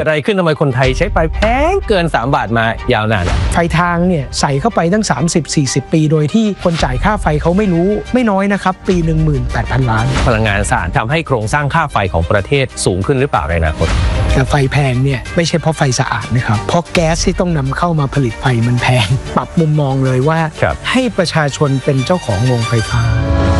กิดอะไรขึ้นทำไมคนไทยใช้ไฟแพงเกิน3 บาทมายาวนานไฟทางเนี่ยใส่เข้าไปตั้ง 30-40 ปีโดยที่คนจ่ายค่าไฟเขาไม่รู้ไม่น้อยนะครับปี 18,000 ล้านพลังงานสะอาดทำให้โครงสร้างค่าไฟของประเทศสูงขึ้นหรือเปล่าในอนาคตแต่ไฟแพงเนี่ยไม่ใช่เพราะไฟสะอาดนะครับเพราะแก๊สที่ต้องนำเข้ามาผลิตไฟมันแพงปรับมุมมองเลยว่าให้ประชาชนเป็นเจ้าของโรงไฟฟ้า